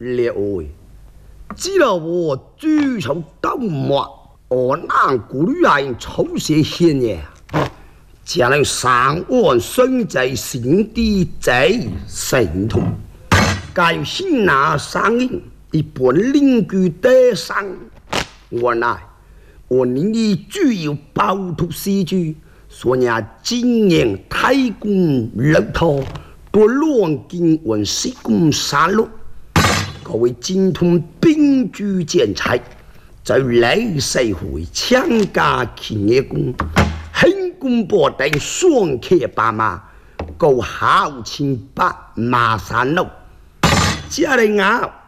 列位，只要我追求到末，我那古女人草蛇现也，将来上岸生在心地在神通，该心拿上瘾，一般邻居得上。原来我宁里具有暴徒诗句，所以今年太公乐头多乱经文施公杀戮。各位精通兵具剑材，在雷社会强加勤业功，很公博等双客把马，够豪情把马山路，家人啊！